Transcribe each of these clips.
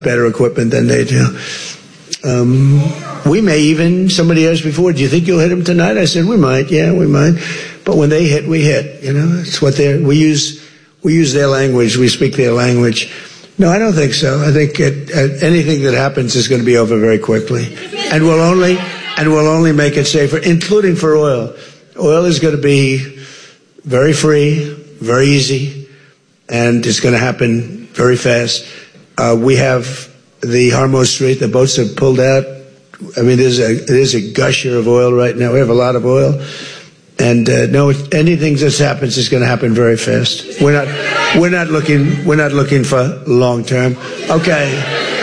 better equipment than they do. We may even, somebody asked before, do you think you'll hit them tonight? I said, we might, yeah, we might. But when they hit, we hit, you know, it's what we use their language, we speak their language. No, I don't think so. I think anything that happens is going to be over very quickly. And we'll only make it safer, including for oil. Oil is going to be very free, very easy, and it's going to happen very fast. We have the Hormuz Strait, the boats have pulled out. I mean, there's a gusher of oil right now. We have a lot of oil. And no, anything that happens is going to happen very fast. We're not looking for long term. Okay.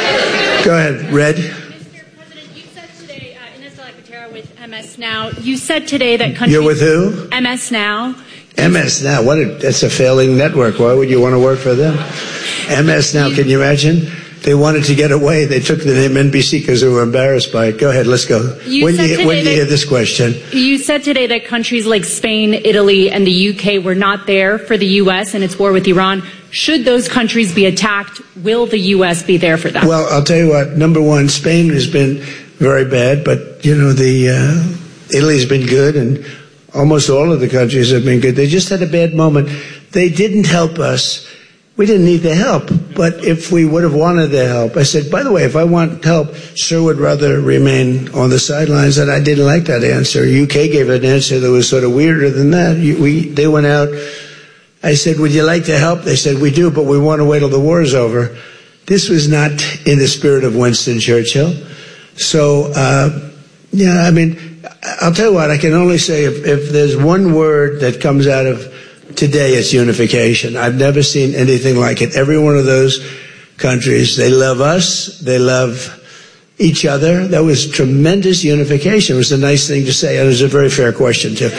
Go ahead, Red. Mr. President, you said today, Ines de la Cuetara with MS Now, you said today that countries... You're with who? MS Now. MS Now, that's a failing network. Why would you want to work for them? MS Now, can you imagine? They wanted to get away. They took the name NBC because they were embarrassed by it. Go ahead, let's go. When do you hear this question? You said today that countries like Spain, Italy, and the UK were not there for the U.S. and its war with Iran. Should those countries be attacked, will the U.S. be there for them? Well, I'll tell you what. Number one, Spain has been very bad, but, you know, Italy's been good, and almost all of the countries have been good. They just had a bad moment. They didn't help us. We didn't need the help, but if we would have wanted the help, I said, by the way, if I want help, sure would rather remain on the sidelines, and I didn't like that answer. UK gave an answer that was sort of weirder than that. They went out. I said, would you like to help? They said, we do, but we want to wait till the war is over. This was not in the spirit of Winston Churchill. So, yeah, I mean, I'll tell you what, I can only say if there's one word that comes out of today, it's unification. I've never seen anything like it. Every one of those countries, they love us, they love each other. That was tremendous unification. It was a nice thing to say, and it was a very fair question, too.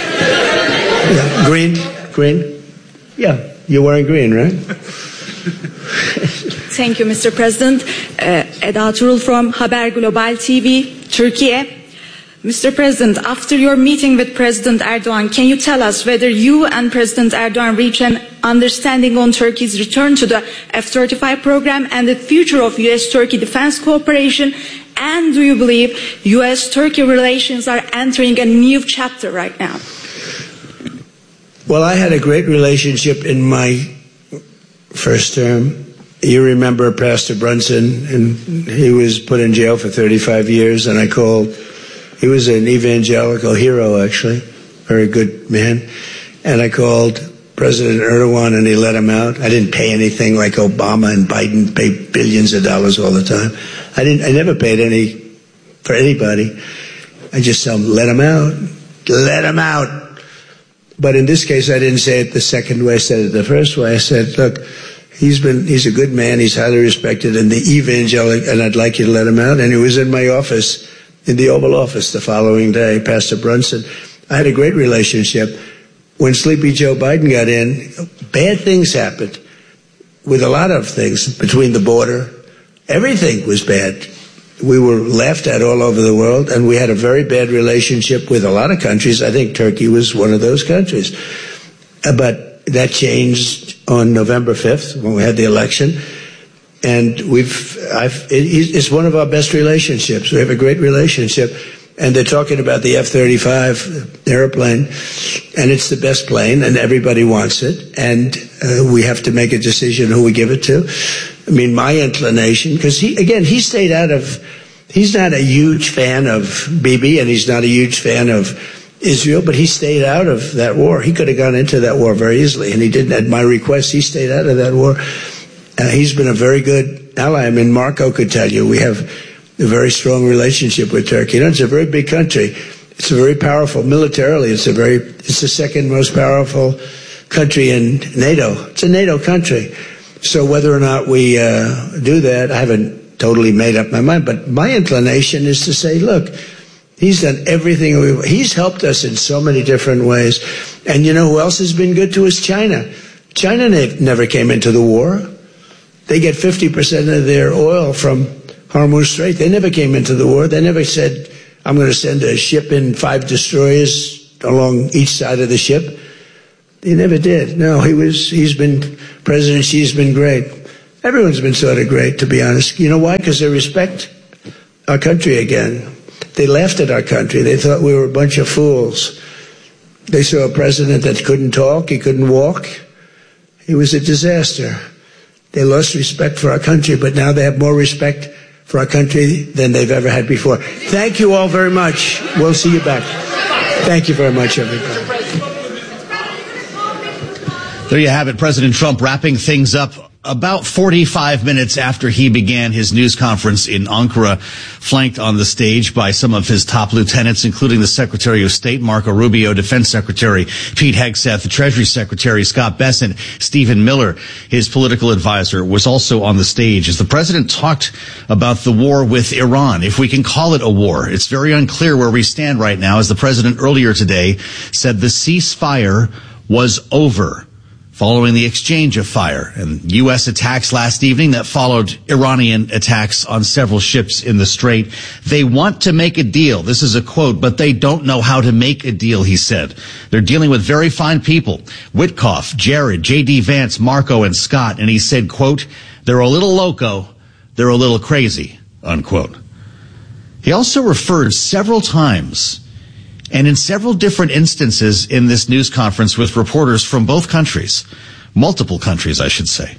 Yeah. Green? Yeah, you're wearing green, right? Thank you, Mr. President. Eda Turul from Haber Global TV, Turkey. Mr. President, after your meeting with President Erdogan, can you tell us whether you and President Erdogan reached an understanding on Turkey's return to the F-35 program and the future of U.S.-Turkey defense cooperation? And do you believe U.S.-Turkey relations are entering a new chapter right now? Well, I had a great relationship in my first term. You remember Pastor Brunson, and he was put in jail for 35 years, and I called. He was an evangelical hero, actually, very good man. And I called President Erdogan, and he let him out. I didn't pay anything like Obama and Biden pay billions of dollars all the time. I never paid any for anybody. I just tell him, let him out. Let him out. But in this case, I didn't say it the second way. I said it the first way. I said, look, he's a good man. He's highly respected in the evangelical, and I'd like you to let him out. And he was in my office, in the Oval Office the following day, Pastor Brunson. I had a great relationship. When Sleepy Joe Biden got in, bad things happened with a lot of things between the border. Everything was bad. We were laughed at all over the world, and we had a very bad relationship with a lot of countries. I think Turkey was one of those countries. But that changed on November 5th when we had the election. And it's one of our best relationships. We have a great relationship. And they're talking about the F-35 airplane, and it's the best plane, and everybody wants it. And we have to make a decision who we give it to. I mean, my inclination, because he stayed out of, he's not a huge fan of Bibi, and he's not a huge fan of Israel, but he stayed out of that war. He could have gone into that war very easily, and he didn't. At my request, he stayed out of that war. He's been a very good ally. I mean, Marco could tell you we have a very strong relationship with Turkey. You know, it's a very big country. It's a very powerful militarily. It's the second most powerful country in NATO. It's a NATO country. So whether or not we do that, I haven't totally made up my mind. But my inclination is to say, look, he's done everything. He's helped us in so many different ways. And you know who else has been good to us? China. China never came into the war. They get 50% of their oil from Hormuz Strait. They never came into the war. They never said, I'm going to send a ship in 5 destroyers along each side of the ship. They never did. No, President Xi's been great. Everyone's been sort of great, to be honest. You know why? Because they respect our country again. They laughed at our country. They thought we were a bunch of fools. They saw a president that couldn't talk, he couldn't walk. He was a disaster. They lost respect for our country, but now they have more respect for our country than they've ever had before. Thank you all very much. We'll see you back. Thank you very much, everybody. There you have it, President Trump wrapping things up about 45 minutes after he began his news conference in Ankara, flanked on the stage by some of his top lieutenants, including the Secretary of State, Marco Rubio, Defense Secretary Pete Hegseth, the Treasury Secretary Scott Bessent, Stephen Miller, his political advisor, was also on the stage as the president talked about the war with Iran, if we can call it a war. It's very unclear where we stand right now, as the president earlier today said the ceasefire was over, following the exchange of fire and U.S. attacks last evening that followed Iranian attacks on several ships in the Strait. They want to make a deal. This is a quote, but they don't know how to make a deal, he said. They're dealing with very fine people. Witkoff, Jared, J.D. Vance, Marco, and Scott. And he said, quote, they're a little loco, they're a little crazy, unquote. He also referred several times and in several different instances in this news conference with reporters from both countries, multiple countries, I should say,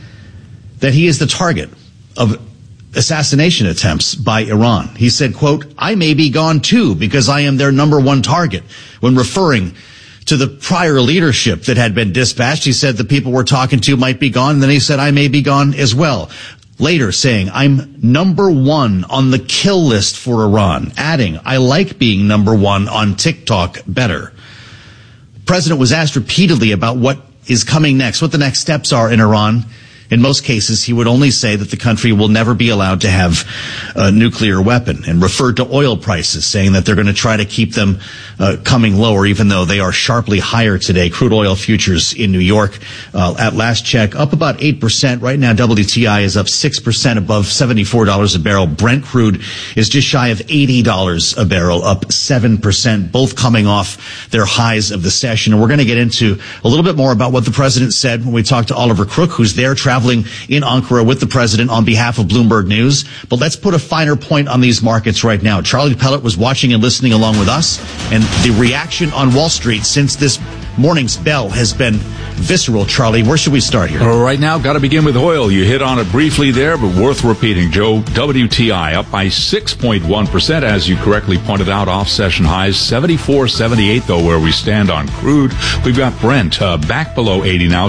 that he is the target of assassination attempts by Iran. He said, quote, I may be gone too because I am their number one target. When referring to the prior leadership that had been dispatched, he said the people we're talking to might be gone. And then he said, I may be gone as well. Later saying, I'm number one on the kill list for Iran, adding, I like being number one on TikTok better. The president was asked repeatedly about what is coming next, what the next steps are in Iran. In most cases, he would only say that the country will never be allowed to have a nuclear weapon, and referred to oil prices, saying that they're going to try to keep them coming lower, even though they are sharply higher today. Crude oil futures in New York, at last check, up about 8%. Right now, WTI is up 6% above $74 a barrel. Brent crude is just shy of $80 a barrel, up 7%, both coming off their highs of the session. And we're going to get into a little bit more about what the president said when we talked to Oliver Crook, who's there traveling in Ankara with the president on behalf of Bloomberg News. But let's put a finer point on these markets right now. Charlie Pellet was watching and listening along with us, and the reaction on Wall Street since this morning's bell has been visceral. Charlie, where should we start here? Right now, got to begin with oil. You hit on it briefly there, but worth repeating. Joe, WTI up by 6.1%, as you correctly pointed out, off session highs. 74.78 though, where we stand on crude. We've got Brent back below 80 now,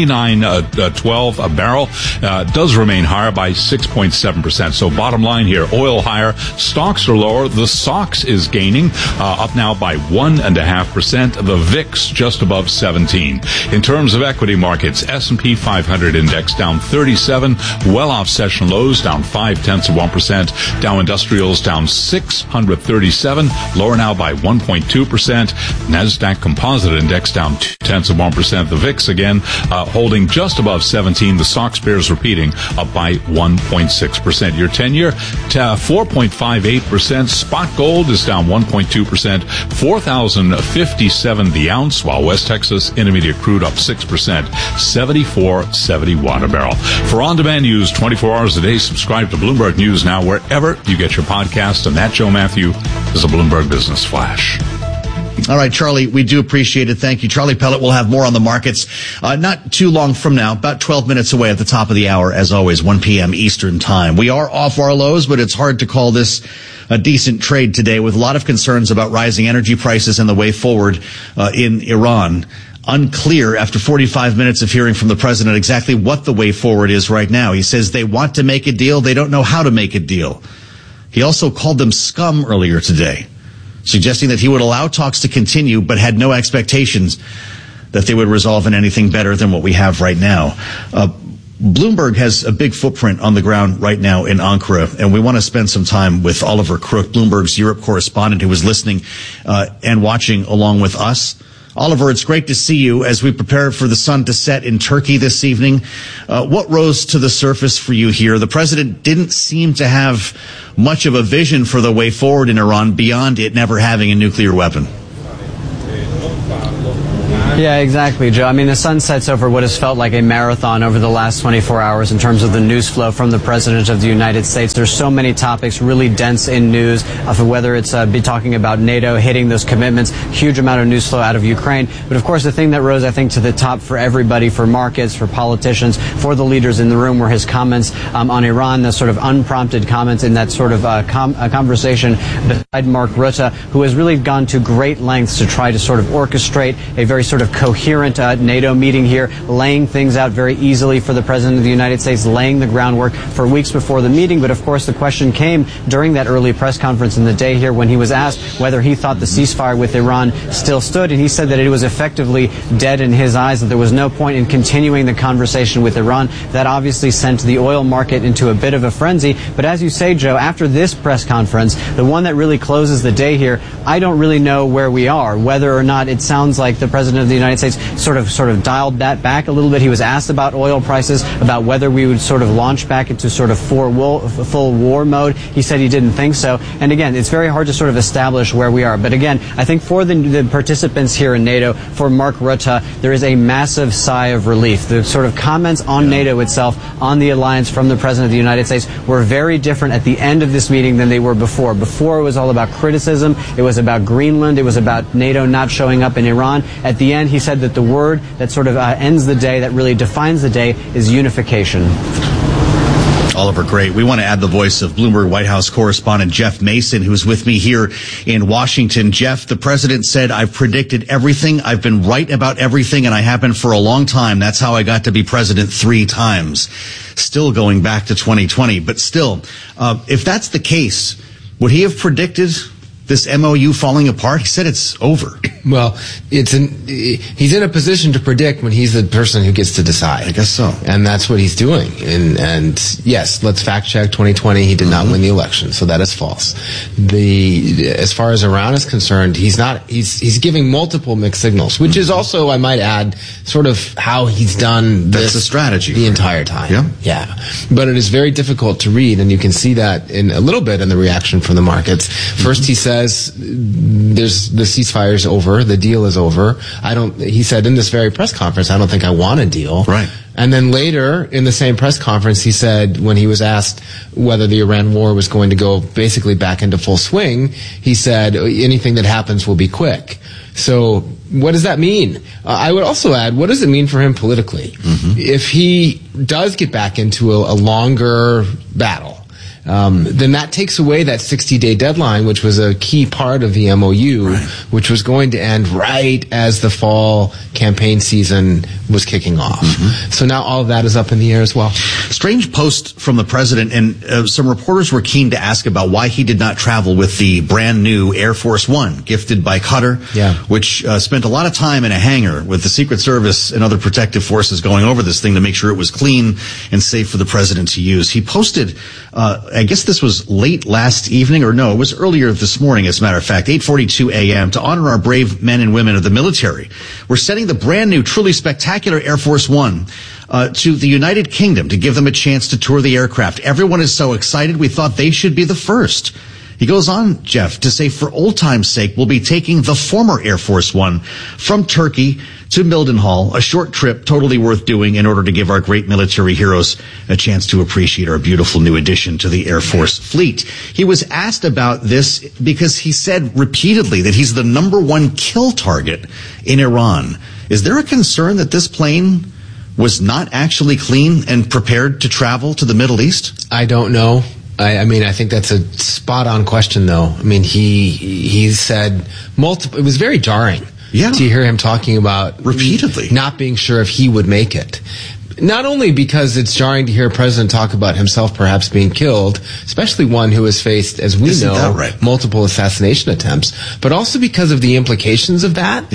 79.12 a barrel. Does remain higher by 6.7%. So bottom line here, oil higher, stocks are lower. The SOX is gaining, up now by 1.5%. The VIX just above 17. In terms of equity markets, S&P 500 index down 37, well off session lows, down 0.5%. Dow Industrials down 637, lower now by 1.2%. Nasdaq Composite Index down 0.2%. The VIX again holding just above 17. The SOX bears repeating, up by 1.6%. Your 10-year 4.58%. Spot gold is down 1.2%. $4,057 the ounce, while West Texas Intermediate crude up 6%, $74.71 a barrel. For on-demand news 24 hours a day, subscribe to Bloomberg News now wherever you get your podcast. And that, Joe Matthew, is a Bloomberg Business Flash. All right, Charlie, we do appreciate it. Thank you. Charlie Pellet will have more on the markets not too long from now, about 12 minutes away at the top of the hour, as always, 1 p.m. Eastern Time. We are off our lows, but it's hard to call this a decent trade today, with a lot of concerns about rising energy prices and the way forward in Iran. Unclear after 45 minutes of hearing from the president exactly what the way forward is right now. He says they want to make a deal. They don't know how to make a deal. He also called them scum earlier today, suggesting that he would allow talks to continue, but had no expectations that they would resolve in anything better than what we have right now. Bloomberg has a big footprint on the ground right now in Ankara, and we want to spend some time with Oliver Crook, Bloomberg's Europe correspondent, who was listening and watching along with us. Oliver, it's great to see you as we prepare for the sun to set in Turkey this evening. What rose to the surface for you here? The president didn't seem to have much of a vision for the way forward in Iran beyond it never having a nuclear weapon. Yeah, exactly, Joe. I mean, the sun sets over what has felt like a marathon over the last 24 hours in terms of the news flow from the President of the United States. There's so many topics really dense in news, whether it's be talking about NATO, hitting those commitments, huge amount of news flow out of Ukraine. But of course, the thing that rose, I think, to the top for everybody, for markets, for politicians, for the leaders in the room, were his comments on Iran, the sort of unprompted comments in that sort of conversation beside Mark Rutte, who has really gone to great lengths to try to sort of orchestrate a very sort of coherent NATO meeting here, laying things out very easily for the President of the United States, laying the groundwork for weeks before the meeting. But of course, the question came during that early press conference in the day here when he was asked whether he thought the ceasefire with Iran still stood, and he said that it was effectively dead in his eyes, that there was no point in continuing the conversation with Iran. That obviously sent the oil market into a bit of a frenzy. But as you say, Joe, after this press conference, the one that really closes the day here, I don't really know where we are, whether or not it sounds like the President of the United States sort of dialed that back a little bit. He was asked about oil prices, about whether we would sort of launch back into sort of full war mode. He said he didn't think so. And again, it's very hard to sort of establish where we are. But again, I think for the participants here in NATO, for Mark Rutte, there is a massive sigh of relief. The sort of comments on NATO itself, on the alliance from the President of the United States, were very different at the end of this meeting than they were before. Before, it was all about criticism. It was about Greenland. It was about NATO not showing up in Iran. At the end, he said that the word that sort of ends the day, that really defines the day, is unification. Oliver, great. We want to add the voice of Bloomberg White House correspondent Jeff Mason, who's with me here in Washington. Jeff, the president said, I've predicted everything. I've been right about everything, and I have been for a long time. That's how I got to be president 3 times. Still going back to 2020. But still, if that's the case, would he have predicted this MOU falling apart? He said it's over. Well, he's in a position to predict when he's the person who gets to decide. I guess so. And that's what he's doing. And yes, let's fact check 2020. He did not win the election, so that is false. As far as Iran is concerned, he's giving multiple mixed signals, which is also, I might add, sort of how he's done this. That's the strategy. The entire time. Yeah. But it is very difficult to read, and you can see that in a little bit in the reaction from the markets. First, he says the ceasefire is over, the deal is over. He said in this very press conference, I don't think I want a deal. Right. And then later in the same press conference, he said, when he was asked whether the Iran war was going to go basically back into full swing, he said anything that happens will be quick. So what does that mean? I would also add, what does it mean for him politically? If he does get back into a longer battle, then that takes away that 60-day deadline, which was a key part of the MOU, which was going to end right as the fall campaign season was kicking off. So now all of that is up in the air as well. Strange post from the president, and some reporters were keen to ask about why he did not travel with the brand new Air Force One, gifted by Qatar, which spent a lot of time in a hangar with the Secret Service and other protective forces going over this thing to make sure it was clean and safe for the president to use. He posted, I guess this was late last evening, or no, it was earlier this morning, as a matter of fact, 8:42 a.m., to honor our brave men and women of the military. We're sending the brand new, truly spectacular Air Force One to the United Kingdom to give them a chance to tour the aircraft. Everyone is so excited, we thought they should be the first. He goes on, Jeff, to say, for old time's sake, we'll be taking the former Air Force One from Turkey to Mildenhall, a short trip totally worth doing in order to give our great military heroes a chance to appreciate our beautiful new addition to the Air Force fleet. He was asked about this because he said repeatedly that he's the #1 kill target in Iran. Is there a concern that this plane was not actually clean and prepared to travel to the Middle East? I don't know. I mean, I think that's a spot-on question, though. I mean, he said multiple. It was very jarring to hear him talking about repeatedly not being sure if he would make it. Not only because it's jarring to hear a president talk about himself perhaps being killed, especially one who has faced, as we know, multiple assassination attempts, but also because of the implications of that.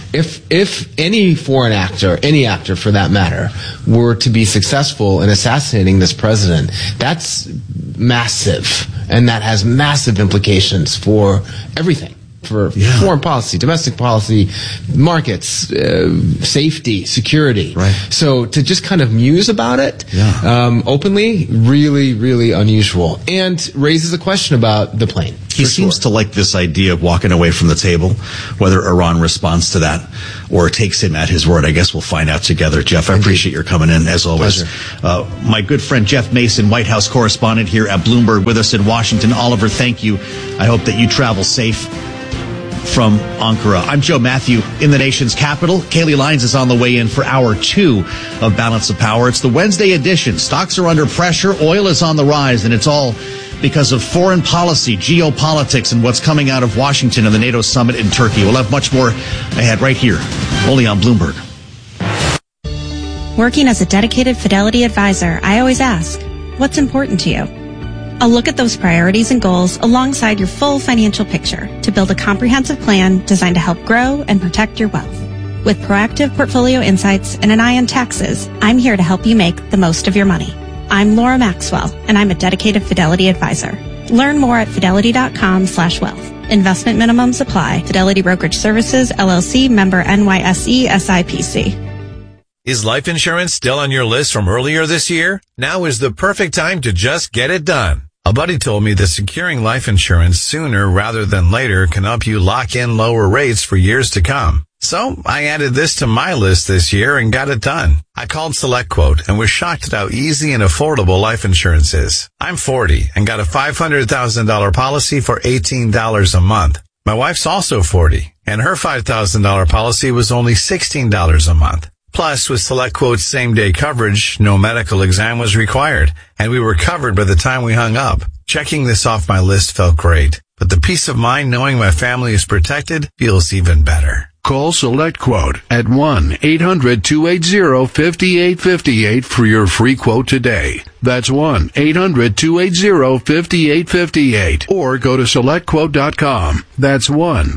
If any foreign actor, any actor for that matter, were to be successful in assassinating this president, that's massive, and that has massive implications for everything. for foreign policy, domestic policy, markets, safety, security. Right. So to just kind of muse about it openly, really, really unusual, and raises a question about the plane. He seems to like this idea of walking away from the table. Whether Iran responds to that or takes him at his word, I guess we'll find out together. Jeff, I appreciate your coming in, as always. My good friend Jeff Mason, White House correspondent here at Bloomberg, with us in Washington. Oliver, thank you. I hope that you travel safe from Ankara. I'm Joe Matthew in the nation's capital. Kaylee Lyons is on the way in for hour 2 of Balance of Power. It's the Wednesday edition. Stocks are under pressure. Oil is on the rise, and it's all because of foreign policy, geopolitics, and what's coming out of Washington and the NATO summit in Turkey. We'll have much more ahead right here, only on Bloomberg. Working as a dedicated Fidelity advisor, I always ask, what's important to you? I'll look at those priorities and goals alongside your full financial picture to build a comprehensive plan designed to help grow and protect your wealth. With proactive portfolio insights and an eye on taxes, I'm here to help you make the most of your money. I'm Laura Maxwell, and I'm a dedicated Fidelity advisor. Learn more at fidelity.com/wealth. Investment minimums apply. Fidelity Brokerage Services, LLC, member NYSE, SIPC. Is life insurance still on your list from earlier this year? Now is the perfect time to just get it done. A buddy told me that securing life insurance sooner rather than later can help you lock in lower rates for years to come. So I added this to my list this year and got it done. I called SelectQuote and was shocked at how easy and affordable life insurance is. I'm 40 and got a $500,000 policy for $18 a month. My wife's also 40 and her $5,000 policy was only $16 a month. Plus, with SelectQuote's same-day coverage, no medical exam was required, and we were covered by the time we hung up. Checking this off my list felt great, but the peace of mind knowing my family is protected feels even better. Call SelectQuote at 1-800-280-5858 for your free quote today. That's 1-800-280-5858. Or go to SelectQuote.com. That's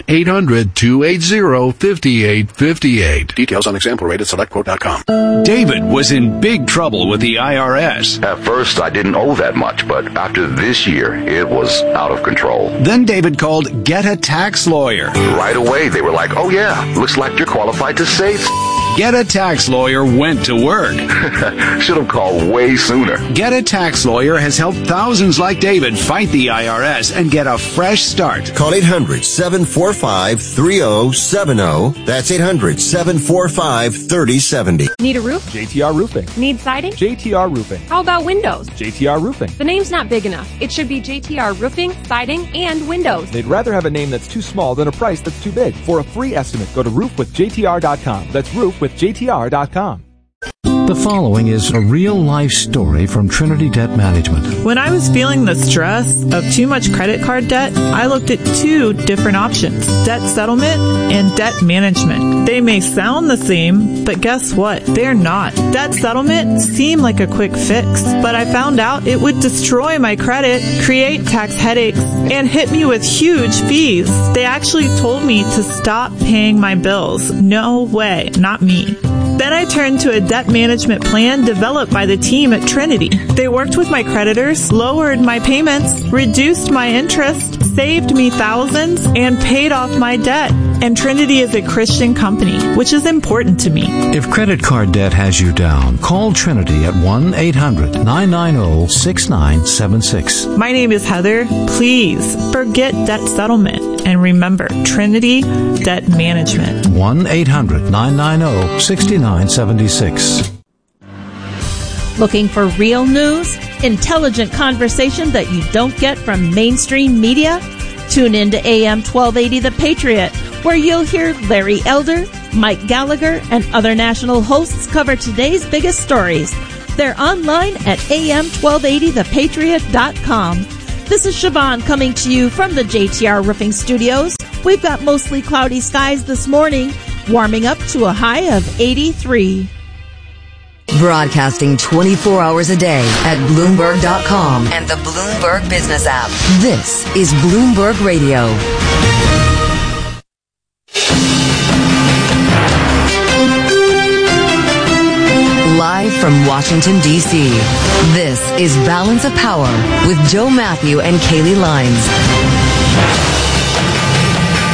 1-800-280-5858. Details on example rate at SelectQuote.com. David was in big trouble with the IRS. At first, I didn't owe that much, but after this year, it was out of control. Then David called Get a Tax Lawyer. Right away, they were like, oh yeah, looks like you're qualified to save. Get a Tax Lawyer went to work. Should have called way sooner. Get a Tax Lawyer has helped thousands like David fight the IRS and get a fresh start. Call 800-745-3070. That's 800-745-3070. Need a roof? JTR Roofing. Need siding? JTR Roofing. How about windows? JTR Roofing. The name's not big enough. It should be JTR Roofing, Siding, and Windows. They'd rather have a name that's too small than a price that's too big. For a free estimate, go to roofwithjtr.com. That's roofwithjtr.com. The following is a real-life story from Trinity Debt Management. When I was feeling the stress of too much credit card debt, I looked at 2 different options, debt settlement and debt management. They may sound the same, but guess what? They're not. Debt settlement seemed like a quick fix, but I found out it would destroy my credit, create tax headaches, and hit me with huge fees. They actually told me to stop paying my bills. No way, not me. Then I turned to a debt management plan developed by the team at Trinity. They worked with my creditors, lowered my payments, reduced my interest, saved me thousands, and paid off my debt. And Trinity is a Christian company, which is important to me. If credit card debt has you down, call Trinity at 1-800-990-6976. My name is Heather. Please forget debt settlement. And remember, Trinity Debt Management. 1-800-990-6976. Looking for real news? Intelligent conversation that you don't get from mainstream media? Tune in to AM 1280 The Patriot, where you'll hear Larry Elder, Mike Gallagher, and other national hosts cover today's biggest stories. They're online at am1280thepatriot.com. This is Siobhan coming to you from the JTR Roofing Studios. We've got mostly cloudy skies this morning, warming up to a high of 83. Broadcasting 24 hours a day at Bloomberg.com and the Bloomberg Business app. This is Bloomberg Radio. Live from Washington, D.C., this is Balance of Power with Joe Matthew and Kaylee Lyons.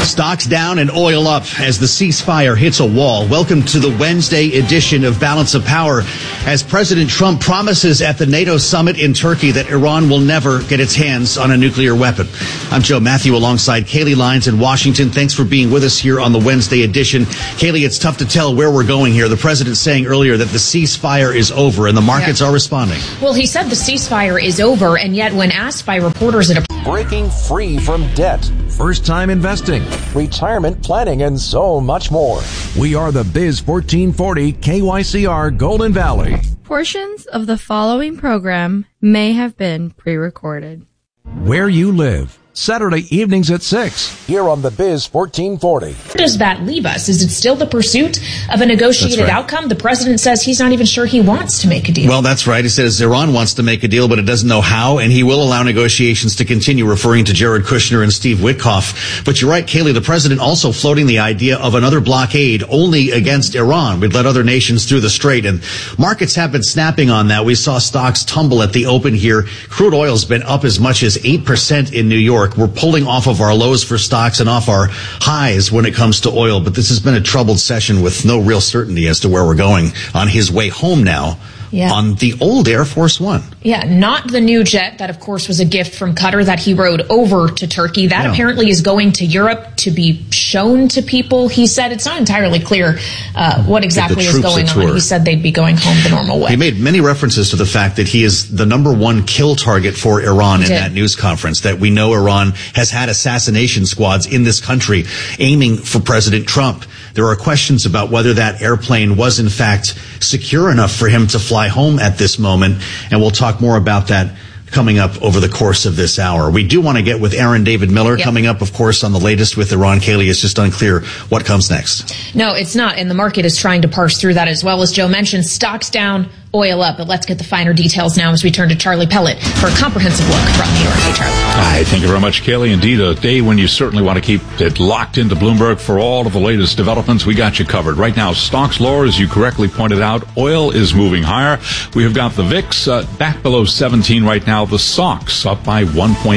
Stocks down and oil up as the ceasefire hits a wall. Welcome to the Wednesday edition of Balance of Power as President Trump promises at the NATO summit in Turkey that Iran will never get its hands on a nuclear weapon. I'm Joe Matthew alongside Kaylee Lyons in Washington. Thanks for being with us here on the Wednesday edition. Kaylee, it's tough to tell where we're going here. The president saying earlier that the ceasefire is over and the markets are responding. Well, he said the ceasefire is over, and yet when asked by reporters at a breaking free from debt, first-time investing, retirement planning, and so much more. We are the Biz 1440 KYCR Golden Valley. Portions of the following program may have been pre-recorded. Where you live. Saturday evenings at 6 here on the Biz 1440. Where does that leave us? Is it still the pursuit of a negotiated outcome? The president says he's not even sure he wants to make a deal. Well, that's right. He says Iran wants to make a deal, but it doesn't know how, and he will allow negotiations to continue, referring to Jared Kushner and Steve Witkoff. But you're right, Kaylee, the president also floating the idea of another blockade only against Iran. We'd let other nations through the strait, and markets have been snapping on that. We saw stocks tumble at the open here. Crude oil's been up as much as 8% in New York. We're pulling off of our lows for stocks and off our highs when it comes to oil, but this has been a troubled session with no real certainty as to where we're going on his way home now. Yeah. On the old Air Force One. Yeah, not the new jet that, of course, was a gift from Qatar that he rode over to Turkey. That apparently is going to Europe to be shown to people. He said it's not entirely clear what exactly is going on. He said they'd be going home the normal way. He made many references to the fact that he is the number one kill target for Iran in that news conference, that we know Iran has had assassination squads in this country aiming for President Trump. There are questions about whether that airplane was, in fact, secure enough for him to fly home at this moment, and we'll talk more about that coming up over the course of this hour. We do want to get with Aaron David Miller coming up, of course, on the latest with Iran. Kaylee, it's just unclear what comes next. No, it's not, and the market is trying to parse through that as well. As Joe mentioned, stocks down, oil up, but let's get the finer details now as we turn to Charlie Pellet for a comprehensive look from New York. Hey, Charlie. Thank you very much, Kaylee. Indeed, a day when you certainly want to keep it locked into Bloomberg for all of the latest developments. We got you covered. Right now, stocks lower, as you correctly pointed out. Oil is moving higher. We have got the VIX back below 17 right now. The SOX up by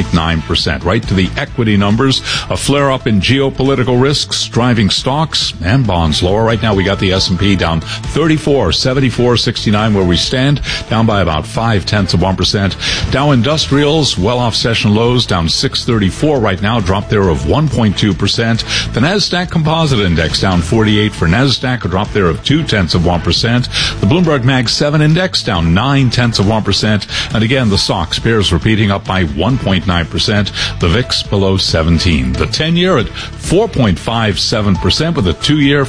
1.9%. Right to the equity numbers. A flare-up in geopolitical risks driving stocks and bonds lower. Right now, we got the S&P down 34, 74, 69, where we stand, down by about 0.5%. Dow Industrials, well off session lows, down 634 right now, drop there of 1.2%. The NASDAQ Composite Index down 48 for NASDAQ, a drop there of 0.2%. The Bloomberg Mag 7 Index down 0.9%. And again, the SOX bears repeating up by 1.9%. The VIX below 17. The 10-year at 4.57% with a 2-year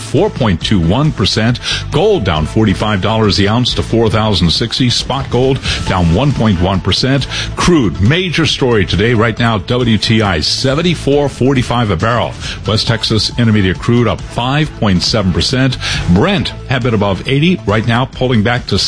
4.21%. Gold down $45 the ounce to $4,060. Spot gold down 1.1%. Crude, major story today. Right now, WTI $74.45 a barrel. West Texas Intermediate crude up 5.7%. Brent had been above 80. Right now, pulling back to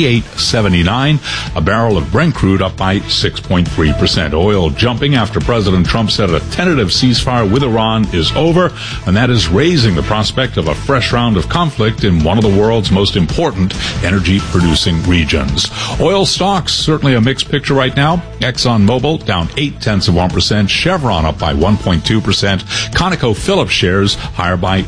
78.79. A barrel of Brent crude up by 6.3%. Oil jumping after President Trump said a tentative ceasefire with Iran is over, and that is raising the prospect of a fresh round of conflict in one of the world's most important energy-producing regions. Oil stocks, certainly a mixed picture right now. ExxonMobil down 0.8%. Chevron up by 1.2%. ConocoPhillips shares higher by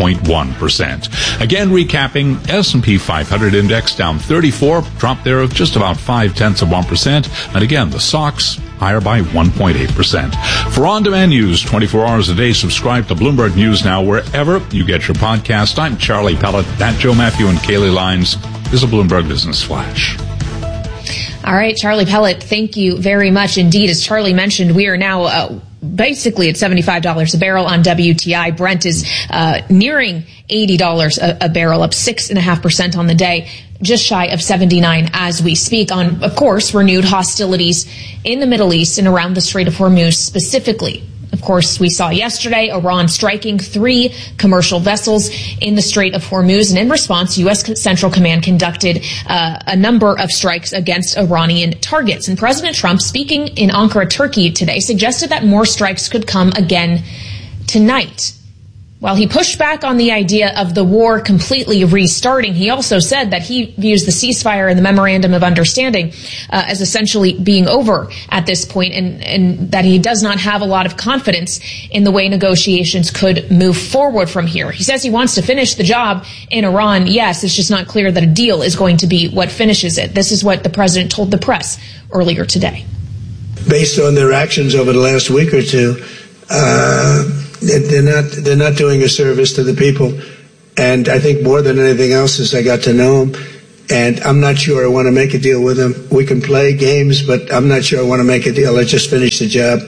1.1%. Again, recapping, S&P 500 index down 34, drop there of just about 0.5%. And again, the SOX higher by 1.8%. For on-demand news 24 hours a day, subscribe to Bloomberg News Now wherever you get your podcast. I'm Charlie Pellet. That Joe Matthew and Kaylee Lyons is a Bloomberg Business Flash. All right, Charlie Pellet, thank you very much indeed. As Charlie mentioned, we are now basically at $75 a barrel on WTI. Brent is nearing $80 a barrel, up 6.5% on the day, just shy of 79 as we speak on, of course, renewed hostilities in the Middle East and around the Strait of Hormuz specifically. Of course, we saw yesterday Iran striking 3 commercial vessels in the Strait of Hormuz. And in response, U.S. Central Command conducted a number of strikes against Iranian targets. And President Trump, speaking in Ankara, Turkey today, suggested that more strikes could come again tonight. While he pushed back on the idea of the war completely restarting, he also said that he views the ceasefire and the memorandum of understanding as essentially being over at this point, and that he does not have a lot of confidence in the way negotiations could move forward from here. He says he wants to finish the job in Iran. Yes, it's just not clear that a deal is going to be what finishes it. This is what the president told the press earlier today. Based on their actions over the last week or two, they're not doing a service to the people. And I think more than anything else is I got to know them. And I'm not sure I want to make a deal with them. We can play games, but I'm not sure I want to make a deal. Let's just finish the job.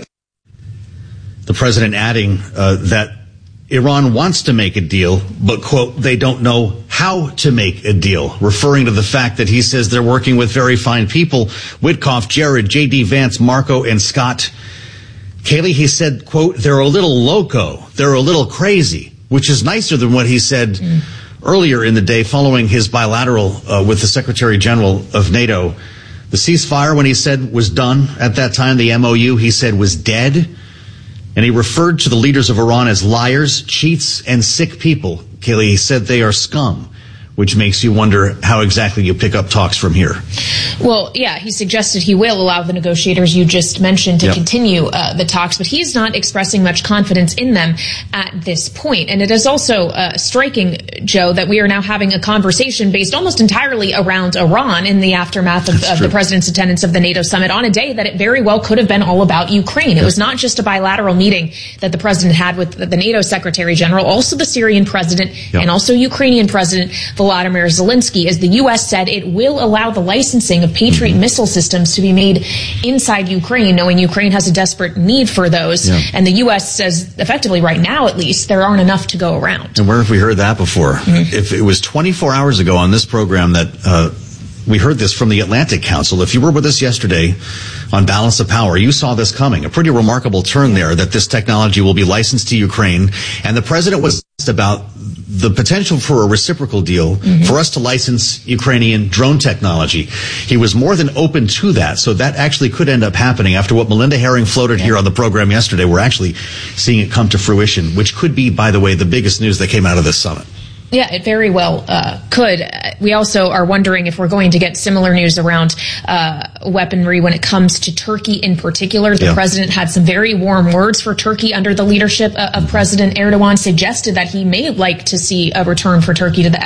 The president adding that Iran wants to make a deal, but, quote, they don't know how to make a deal, referring to the fact that he says they're working with very fine people, Witkoff, Jared, J.D. Vance, Marco, and Scott. Kayleigh, he said, quote, they're a little loco, they're a little crazy, which is nicer than what he said earlier in the day following his bilateral with the Secretary General of NATO. The ceasefire, when he said was done at that time, the MOU, he said was dead. And he referred to the leaders of Iran as liars, cheats, and sick people. Kayleigh, he said they are scum, which makes you wonder how exactly you pick up talks from here. Well, yeah, he suggested he will allow the negotiators you just mentioned to continue the talks, but he's not expressing much confidence in them at this point. And it is also striking, Joe, that we are now having a conversation based almost entirely around Iran in the aftermath of the president's attendance of the NATO summit on a day that it very well could have been all about Ukraine. It was not just a bilateral meeting that the president had with the NATO Secretary General, also the Syrian president and also Ukrainian President Volodymyr Zelensky, as the U.S. said it will allow the licensing of Patriot missile systems to be made inside Ukraine, knowing Ukraine has a desperate need for those. And the U.S. says, effectively right now at least, there aren't enough to go around. And where have we heard that before? If it was 24 hours ago on this program that we heard this from the Atlantic Council, if you were with us yesterday on Balance of Power, you saw this coming. A pretty remarkable turn there, that this technology will be licensed to Ukraine. And the president was asked about the potential for a reciprocal deal for us to license Ukrainian drone technology. He was more than open to that, so that actually could end up happening. After what Melinda Herring floated here on the program yesterday, we're actually seeing it come to fruition, which could be, by the way, the biggest news that came out of this summit. Yeah, it very well could. We also are wondering if we're going to get similar news around weaponry when it comes to Turkey in particular. The president had some very warm words for Turkey under the leadership of President Erdogan, suggested that he may like to see a return for Turkey to the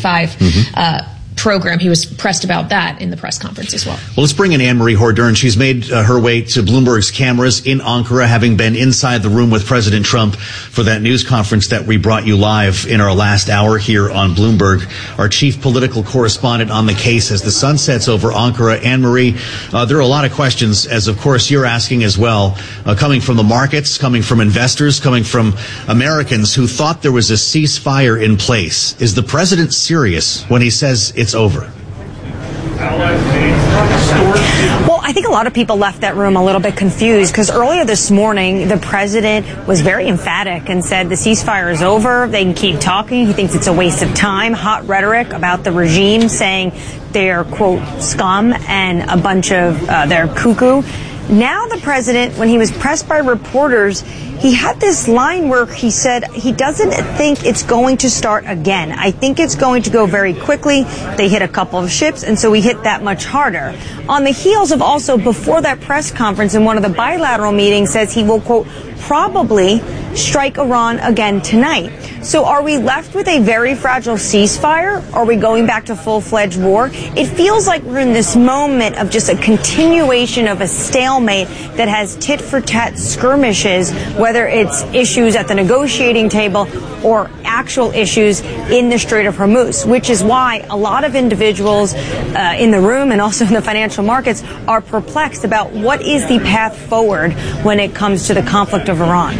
F-35 program. He was pressed about that in the press conference as well. Well, let's bring in Anne-Marie Hordern. She's made her way to Bloomberg's cameras in Ankara, having been inside the room with President Trump for that news conference that we brought you live in our last hour here on Bloomberg. Our chief political correspondent on the case as the sun sets over Ankara. Anne-Marie, there are a lot of questions, as of course you're asking as well, coming from the markets, coming from investors, coming from Americans who thought there was a ceasefire in place. Is the president serious when he says it's over? Well, I think a lot of people left that room a little bit confused because earlier this morning, the president was very emphatic and said the ceasefire is over. They can keep talking. He thinks it's a waste of time. Hot rhetoric about the regime, saying they're, quote, scum and a bunch of they're cuckoo. Now the president, when he was pressed by reporters, he had this line where he said he doesn't think it's going to start again. I think it's going to go very quickly. They hit a couple of ships, and so we hit that much harder. On the heels of also, before that press conference in one of the bilateral meetings, says he will, quote, probably strike Iran again tonight. So are we left with a very fragile ceasefire? Are we going back to full-fledged war? It feels like we're in this moment of just a continuation of a stalemate that has tit-for-tat skirmishes, whether it's issues at the negotiating table or actual issues in the Strait of Hormuz, which is why a lot of individuals in the room and also in the financial markets are perplexed about what is the path forward when it comes to the conflict of Iran.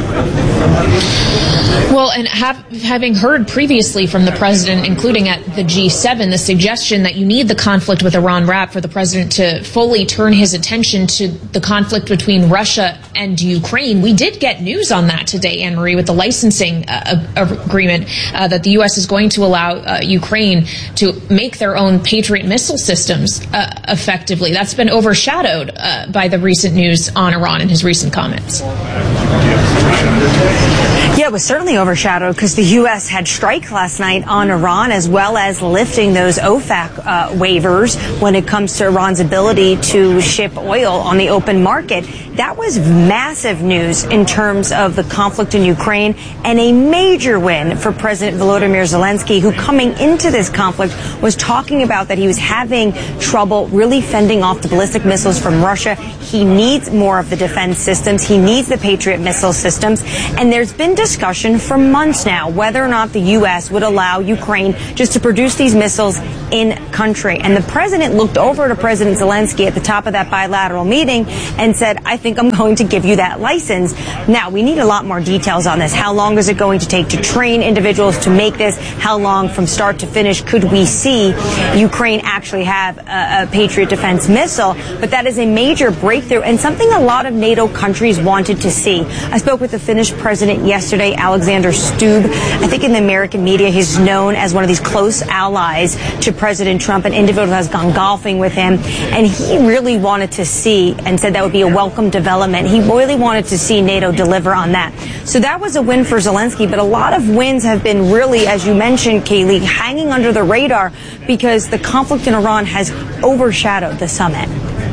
Well, and having heard previously from the president, including at the G7, the suggestion that you need the conflict with Iran wrapped for the president to fully turn his attention to the conflict between Russia and Ukraine. We did get news on that today, Anne-Marie, with the licensing agreement that the U.S. is going to allow Ukraine to make their own Patriot missile systems effectively. That's been overshadowed by the recent news on Iran and his recent comments. Yeah, it was certainly overshadowed because the U.S. had strike last night on Iran, as well as lifting those OFAC waivers when it comes to Iran's ability to ship oil on the open market. That was massive news in terms of the conflict in Ukraine, and a major win for President Volodymyr Zelensky, who coming into this conflict was talking about that he was having trouble really fending off the ballistic missiles from Russia. He needs more of the defense systems. He needs the Patriot missile systems. And there's been discussion for months now whether or not the U.S. would allow Ukraine just to produce these missiles in country. And the president looked over to President Zelensky at the top of that bilateral meeting and said, I think I'm going to give you that license. Now, we need a lot more details on this. How long is it going to take to train individuals to make this? How long from start to finish could we see Ukraine actually have a Patriot defense missile? But that is a major breakthrough and something a lot of NATO countries wanted to see. I spoke with the Finnish president yesterday, Alexander Stubb. I think in the American media, he's known as one of these close allies to President Trump, an individual who has gone golfing with him. And he really wanted to see and said that would be a welcome development. He really wanted to see NATO deliver on that. So that was a win for Zelensky, but a lot of wins have been really, as you mentioned, Kaylee, hanging under the radar because the conflict in Iran has overshadowed the summit.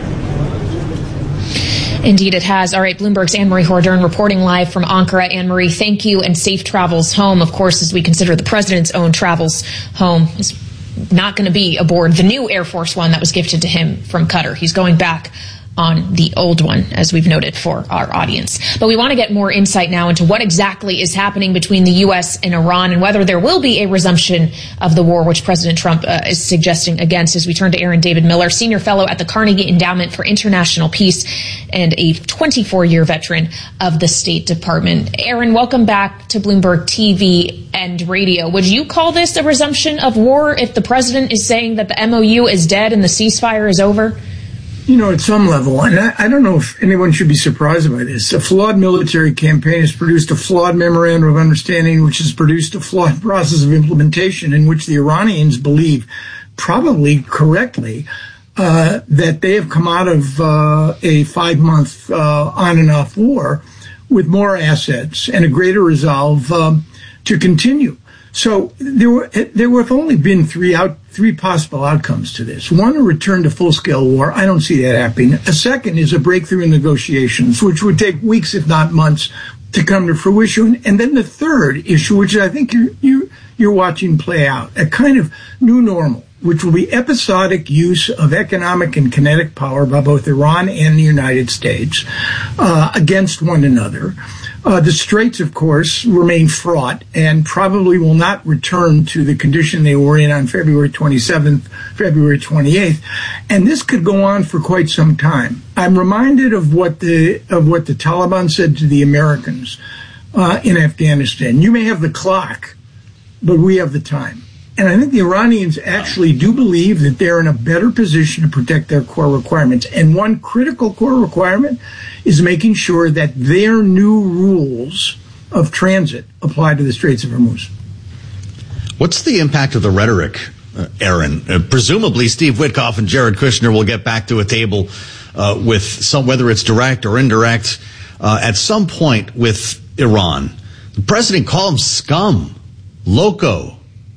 Indeed, it has. All right, Bloomberg's Anne-Marie Hordern reporting live from Ankara. Anne-Marie, thank you, and safe travels home. Of course, as we consider the president's own travels home, is not going to be aboard the new Air Force One that was gifted to him from Qatar. He's going back on the old one, as we've noted for our audience. But we want to get more insight now into what exactly is happening between the U.S. and Iran and whether there will be a resumption of the war, which President Trump is suggesting against, as we turn to Aaron David Miller, Senior Fellow at the Carnegie Endowment for International Peace and a 24-year veteran of the State Department. Aaron, welcome back to Bloomberg TV and radio. Would you call this a resumption of war if the president is saying that the MOU is dead and the ceasefire is over? You know, at some level, and I don't know if anyone should be surprised by this, a flawed military campaign has produced a flawed memorandum of understanding, which has produced a flawed process of implementation in which the Iranians believe, probably correctly, that they have come out of a 5-month on and off war with more assets and a greater resolve to continue. So there have only been three possible outcomes to this. One, a return to full-scale war. I don't see that happening. A second is a breakthrough in negotiations, which would take weeks, if not months, to come to fruition. And then the third issue, which I think you're watching play out, a kind of new normal, which will be episodic use of economic and kinetic power by both Iran and the United States against one another. The Straits, of course, remain fraught and probably will not return to the condition they were in on February 27th, February 28th. And this could go on for quite some time. I'm reminded of what the Taliban said to the Americans in Afghanistan. You may have the clock, but we have the time. And I think the Iranians actually do believe that they're in a better position to protect their core requirements. And one critical core requirement is making sure that their new rules of transit apply to the Straits of Hormuz. What's the impact of the rhetoric, Aaron? Presumably Steve Witkoff and Jared Kushner will get back to a table with some, whether it's direct or indirect, at some point with Iran. The president called them scum, loco,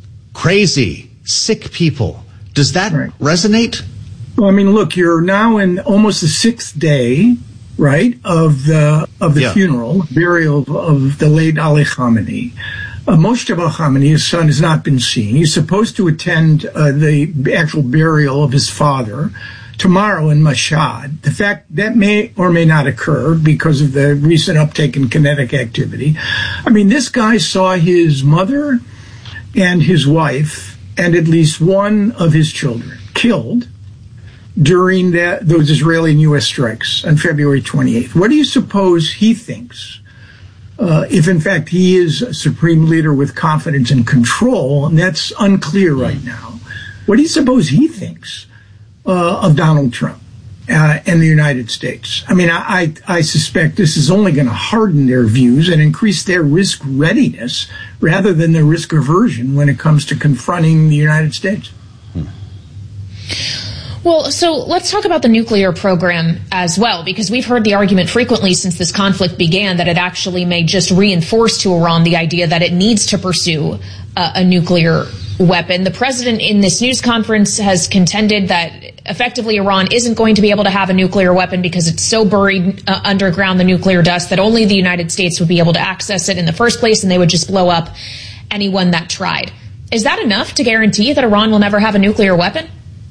crazy, sick people. Does that resonate? Well, I mean, look, you're now in almost the 6th day, right, of the funeral, burial of the late Ali Khamenei. Mojtaba Khamenei, his son, has not been seen. He's supposed to attend the actual burial of his father tomorrow in Mashhad. The fact that may or may not occur because of the recent uptake in kinetic activity. I mean, this guy saw his mother and his wife and at least one of his children killed during those Israeli and U.S. strikes on February 28th. What do you suppose he thinks, if in fact he is a supreme leader with confidence and control, and that's unclear right now? What do you suppose he thinks of Donald Trump and the United States? I mean, I suspect this is only going to harden their views and increase their risk readiness rather than their risk aversion when it comes to confronting the United States. Well, so let's talk about the nuclear program as well, because we've heard the argument frequently since this conflict began that it actually may just reinforce to Iran the idea that it needs to pursue a nuclear weapon. The president in this news conference has contended that effectively Iran isn't going to be able to have a nuclear weapon because it's so buried underground, the nuclear dust, that only the United States would be able to access it in the first place, and they would just blow up anyone that tried. Is that enough to guarantee that Iran will never have a nuclear weapon?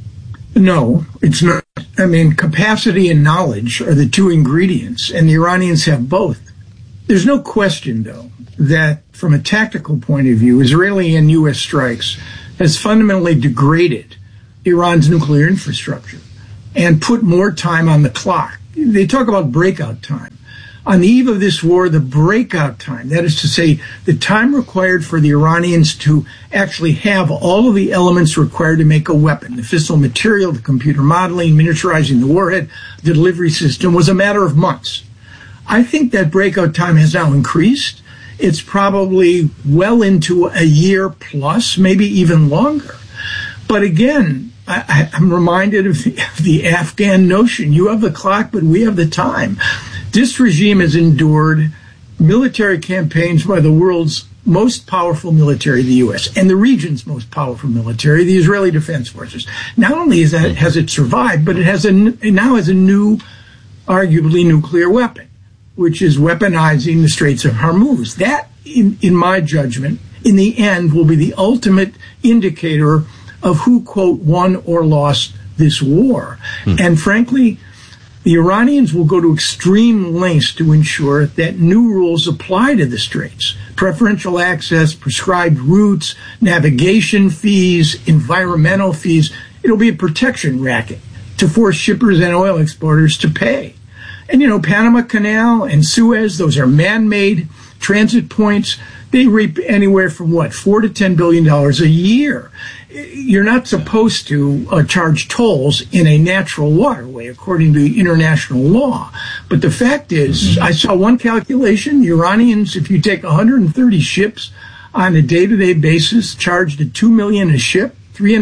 No, it's not. I mean, capacity and knowledge are the two ingredients, and the Iranians have both. There's no question, though, that from a tactical point of view, Israeli and U.S. strikes has fundamentally degraded Iran's nuclear infrastructure and put more time on the clock. They talk about breakout time. On the eve of this war, the breakout time, that is to say, the time required for the Iranians to actually have all of the elements required to make a weapon, the fissile material, the computer modeling, miniaturizing the warhead, the delivery system, was a matter of months. I think that breakout time has now increased. It's probably well into a year plus, maybe even longer. But again, I'm reminded of the Afghan notion. You have the clock, but we have the time. This regime has endured military campaigns by the world's most powerful military, the U.S., and the region's most powerful military, the Israeli Defense Forces. Not only has it survived, but it now has a new, arguably nuclear weapon, which is weaponizing the Straits of Hormuz. That, in my judgment, in the end, will be the ultimate indicator of who, quote, won or lost this war. And frankly, the Iranians will go to extreme lengths to ensure that new rules apply to the Straits. Preferential access, prescribed routes, navigation fees, environmental fees. It'll be a protection racket to force shippers and oil exporters to pay. And, Panama Canal and Suez, those are man-made transit points. They reap anywhere from, $4 to $10 billion a year. You're not supposed to charge tolls in a natural waterway, according to international law. But the fact is, I saw one calculation, the Iranians, if you take 130 ships on a day-to-day basis, charged at $2 million a ship,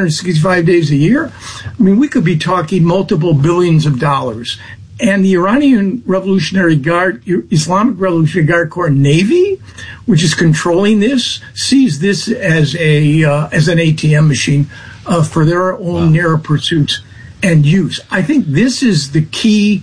365 days a year, I mean, we could be talking multiple billions of dollars. And the Iranian Revolutionary Guard, Islamic Revolutionary Guard Corps Navy, which is controlling this, sees this as an ATM machine for their own narrow pursuits and use. I think this is the key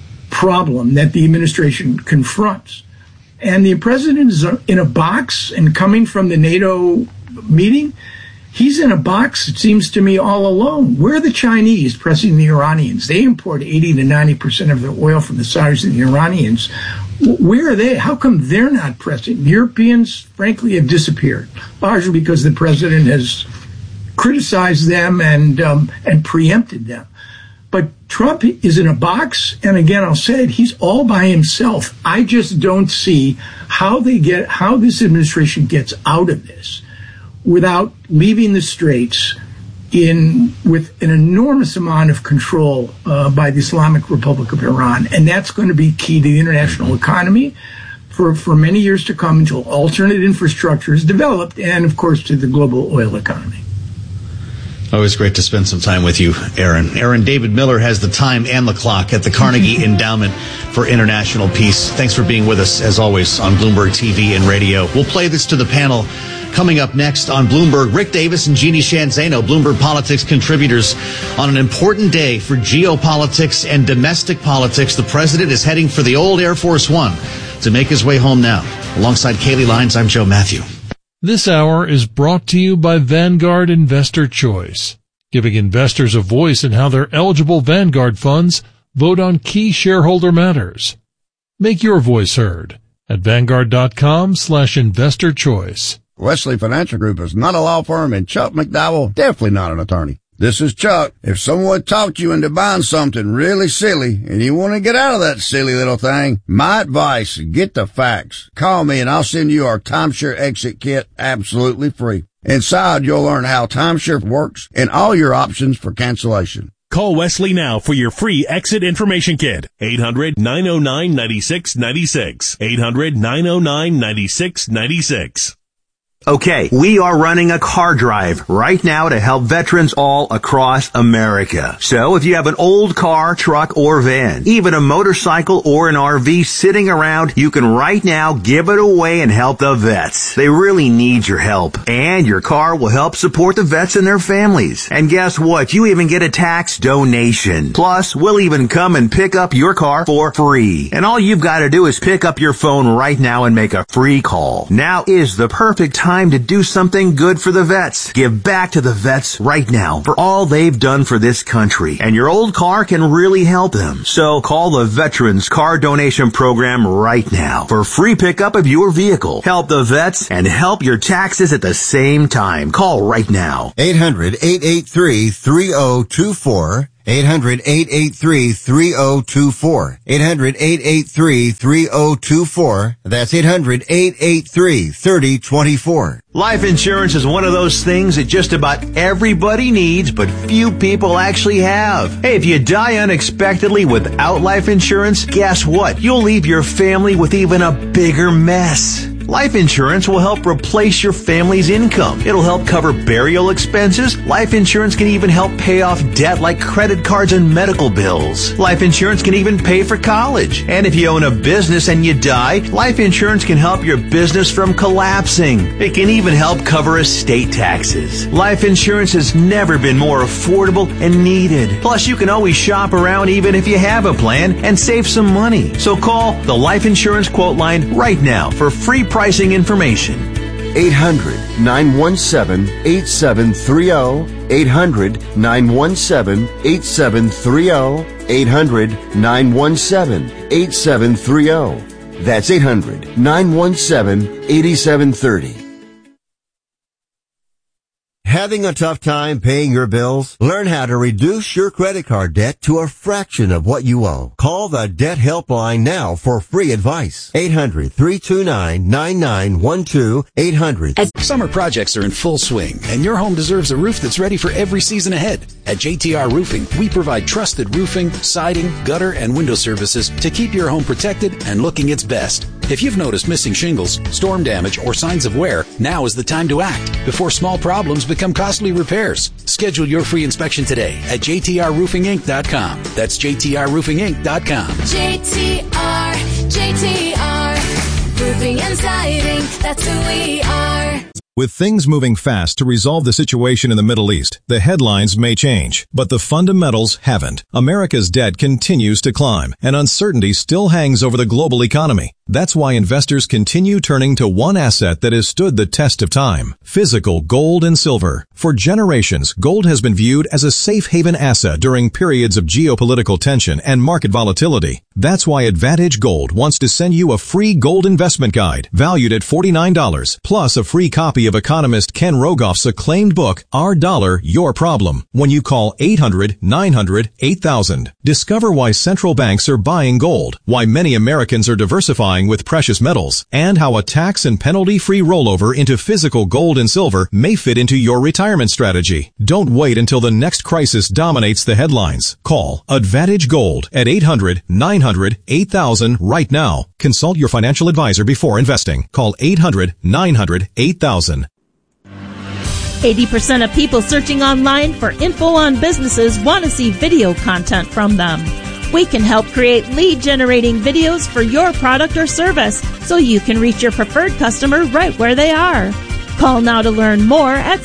problem that the administration confronts. And the president is in a box, and coming from the NATO meeting, he's in a box, it seems to me, all alone. Where are the Chinese pressing the Iranians? They import 80 to 90% of their oil from the Saudis and the Iranians. Where are they? How come they're not pressing? The Europeans, frankly, have disappeared, largely because the president has criticized them and preempted them. But Trump is in a box, and again, I'll say it, he's all by himself. I just don't see how this administration gets out of this without leaving the Straits with an enormous amount of control by the Islamic Republic of Iran. And that's going to be key to the international economy for many years to come until alternate infrastructure is developed, and, of course, to the global oil economy. Always great to spend some time with you, Aaron. Aaron David Miller has the time and the clock at the Carnegie Endowment for International Peace. Thanks for being with us, as always, on Bloomberg TV and radio. We'll play this to the panel coming up next on Bloomberg. Rick Davis and Jeannie Sheehan Zaino, Bloomberg Politics contributors, on an important day for geopolitics and domestic politics. The president is heading for the old Air Force One to make his way home now. Alongside Kaylee Lyons, I'm Joe Matthew. This hour is brought to you by Vanguard Investor Choice, giving investors a voice in how their eligible Vanguard funds vote on key shareholder matters. Make your voice heard at Vanguard.com/investor choice. Wesley Financial Group is not a law firm, and Chuck McDowell, definitely not an attorney. This is Chuck. If someone talked you into buying something really silly and you want to get out of that silly little thing, my advice, get the facts. Call me and I'll send you our timeshare exit kit absolutely free. Inside, you'll learn how timeshare works and all your options for cancellation. Call Wesley now for your free exit information kit. 800-909-9696. 800-909-9696. Okay, we are running a car drive right now to help veterans all across America. So if you have an old car, truck, or van, even a motorcycle or an RV sitting around, you can right now give it away and help the vets. They really need your help. And your car will help support the vets and their families. And guess what? You even get a tax donation. Plus, we'll even come and pick up your car for free. And all you've got to do is pick up your phone right now and make a free call. Now is the perfect time to do something good for the vets. Give back to the vets right now for all they've done for this country. And your old car can really help them. So call the Veterans Car Donation Program right now for free pickup of your vehicle. Help the vets and help your taxes at the same time. Call right now. 800-883-3024. 800-883-3024. 800-883-3024. That's 800-883-3024. Life insurance is one of those things that just about everybody needs, but few people actually have. Hey, if you die unexpectedly without life insurance, guess what? You'll leave your family with even a bigger mess. Life insurance will help replace your family's income. It'll help cover burial expenses. Life insurance can even help pay off debt like credit cards and medical bills. Life insurance can even pay for college. And if you own a business and you die, life insurance can help your business from collapsing. It can even help cover estate taxes. Life insurance has never been more affordable and needed. Plus, you can always shop around even if you have a plan and save some money. So call the Life Insurance Quote Line right now for free pricing information. 800-917-8730. 800-917-8730. 800-917-8730. That's 800-917-8730. Having a tough time paying your bills? Learn how to reduce your credit card debt to a fraction of what you owe. Call the Debt Helpline now for free advice. 800-329-9912. 800. Summer projects are in full swing, and your home deserves a roof that's ready for every season ahead. At JTR Roofing, we provide trusted roofing, siding, gutter, and window services to keep your home protected and looking its best. If you've noticed missing shingles, storm damage, or signs of wear, now is the time to act before small problems become costly repairs. Schedule your free inspection today at jtrroofinginc.com. That's jtrroofinginc.com. JTR, roofing and siding, that's who we are. With things moving fast to resolve the situation in the Middle East, the headlines may change, but the fundamentals haven't. America's debt continues to climb, and uncertainty still hangs over the global economy. That's why investors continue turning to one asset that has stood the test of time: physical gold and silver. For generations, gold has been viewed as a safe haven asset during periods of geopolitical tension and market volatility. That's why Advantage Gold wants to send you a free gold investment guide valued at $49, plus a free copy of economist Ken Rogoff's acclaimed book, Our Dollar, Your Problem, when you call 800-900-8000. Discover why central banks are buying gold, why many Americans are diversifying with precious metals, and how a tax and penalty-free rollover into physical gold and silver may fit into your retirement strategy. Don't wait until the next crisis dominates the headlines. Call Advantage Gold at 800-900-8000 right now. Consult your financial advisor before investing. Call 800-900-8000. 80% of people searching online for info on businesses want to see video content from them. We can help create lead-generating videos for your product or service so you can reach your preferred customer right where they are. Call now to learn more at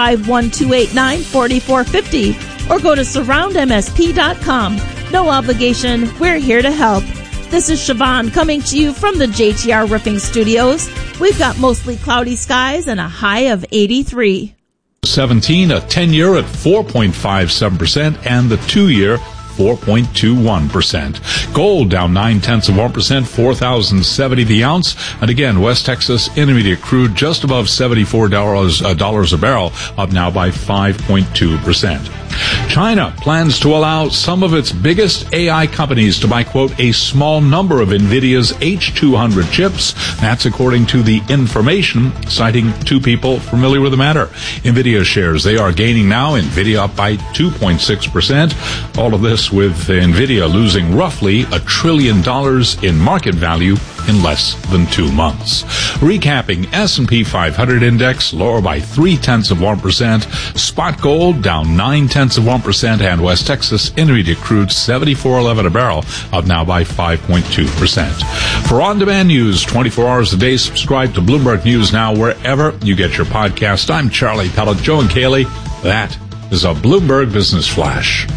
651-289-4450 or go to surroundmsp.com. No obligation. We're here to help. This is Siobhan coming to you from the JTR Roofing Studios. We've got mostly cloudy skies and a high of 83. 17, a 10-year at 4.57%, and the 2-year 4.21%. Gold down 0.9%, 4,070 the ounce. And again, West Texas Intermediate crude just above $74 a barrel, up now by 5.2%. China plans to allow some of its biggest AI companies to buy, quote, a small number of NVIDIA's H200 chips. That's according to The Information, citing two people familiar with the matter. NVIDIA shares, they are gaining now. NVIDIA up by 2.6%. All of this with NVIDIA losing roughly $1 trillion in market value in less than 2 months. Recapping, S&P 500 index lower by 0.3%. Spot gold down 0.9%, and West Texas Intermediate crude $74.11 a barrel, up now by 5.2%. For on-demand news 24 hours a day, subscribe to Bloomberg News Now wherever you get your podcast. I'm Charlie Pellet. Joe and Kaylee, that is a Bloomberg Business Flash.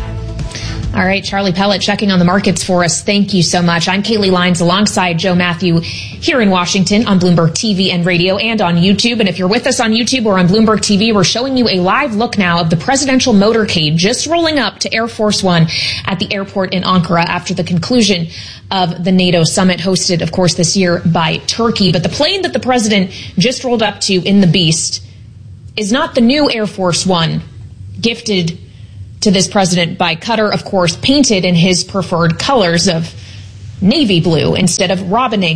All right, Charlie Pellet checking on the markets for us. Thank you so much. I'm Kaylee Lyons alongside Joe Matthew here in Washington on Bloomberg TV and radio and on YouTube. And if you're with us on YouTube or on Bloomberg TV, we're showing you a live look now of the presidential motorcade just rolling up to Air Force One at the airport in Ankara after the conclusion of the NATO summit hosted, of course, this year by Turkey. But the plane that the president just rolled up to in the Beast is not the new Air Force One gifted to this president by Qatar, of course, painted in his preferred colors of navy blue instead of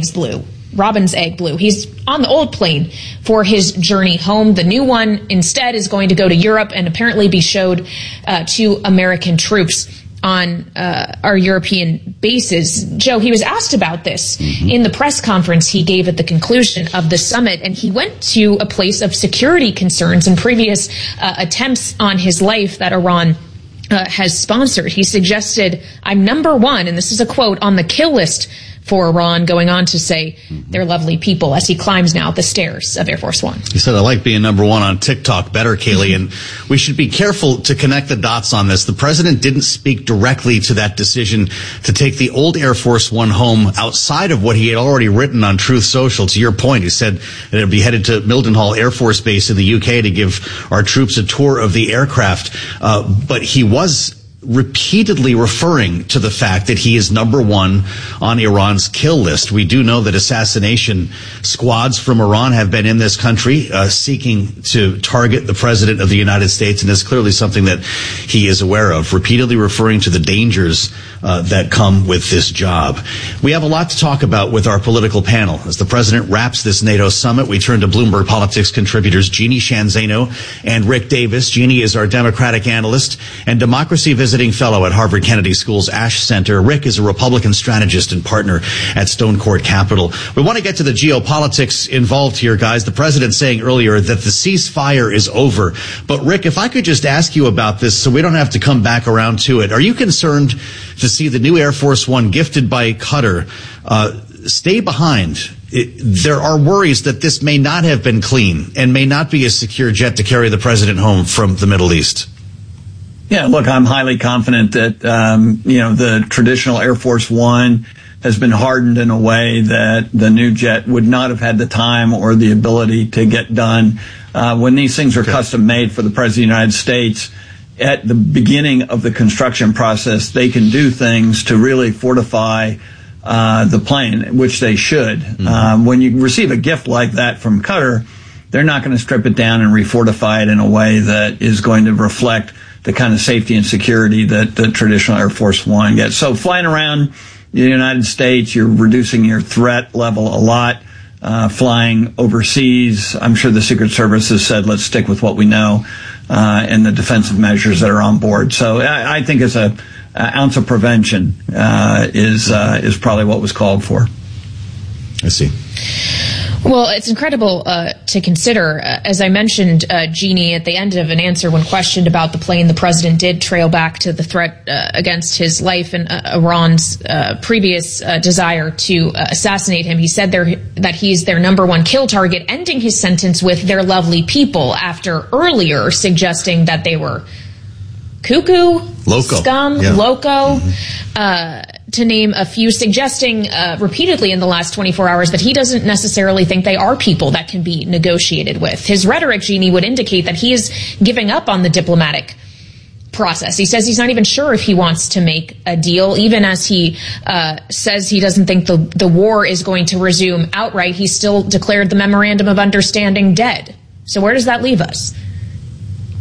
robin's egg blue. He's on the old plane for his journey home. The new one instead is going to go to Europe and apparently be showed to American troops on our European bases. Joe, he was asked about this in the press conference he gave at the conclusion of the summit, and he went to a place of security concerns and previous attempts on his life that Iran has sponsored. He suggested, I'm number one, and this is a quote, on the kill list for Iran, going on to say they're lovely people as he climbs now the stairs of Air Force One. He said, I like being number one on TikTok better, Kaylee, and we should be careful to connect the dots on this. The president didn't speak directly to that decision to take the old Air Force One home outside of what he had already written on Truth Social. To your point, he said that it would be headed to Mildenhall Air Force Base in the UK to give our troops a tour of the aircraft. But he was repeatedly referring to the fact that he is number one on Iran's kill list. We do know that assassination squads from Iran have been in this country seeking to target the president of the United States, and it's clearly something that he is aware of, repeatedly referring to the dangers that come with this job. We have a lot to talk about with our political panel. As the president wraps this NATO summit, we turn to Bloomberg Politics contributors Jeannie Sheehan Zaino and Rick Davis. Jeannie is our Democratic analyst and democracy visiting fellow at Harvard Kennedy School's Ash Center. Rick is a Republican strategist and partner at Stone Court Capital. We want to get to the geopolitics involved here, guys. The president saying earlier that the ceasefire is over. But Rick, if I could just ask you about this so we don't have to come back around to it. Are you concerned to see the new Air Force One gifted by Qatar stay behind? There are worries that this may not have been clean and may not be a secure jet to carry the president home from the Middle East. Yeah, look, I'm highly confident that, the traditional Air Force One has been hardened in a way that the new jet would not have had the time or the ability to get done. When these things are custom made for the President of the United States, at the beginning of the construction process, they can do things to really fortify the plane, which they should. When you receive a gift like that from Qatar, they're not going to strip it down and refortify it in a way that is going to reflect the kind of safety and security that the traditional Air Force One gets. So flying around the United States, you're reducing your threat level a lot. Flying overseas, I'm sure the Secret Service has said, let's stick with what we know, and the defensive measures that are on board. So I think as an ounce of prevention is probably what was called for. I see. Well, it's incredible to consider. As I mentioned, Jeannie, at the end of an answer when questioned about the plane, the president did trail back to the threat against his life and Iran's previous desire to assassinate him. He said that he's their number one kill target, ending his sentence with "their lovely people," after earlier suggesting that they were cuckoo, loco, scum, loco, to name a few, suggesting repeatedly in the last 24 hours that he doesn't necessarily think they are people that can be negotiated with. His rhetoric, Jeannie, would indicate that he is giving up on the diplomatic process. He says he's not even sure if he wants to make a deal, even as he says he doesn't think the war is going to resume outright. He still declared the Memorandum of Understanding dead. So where does that leave us?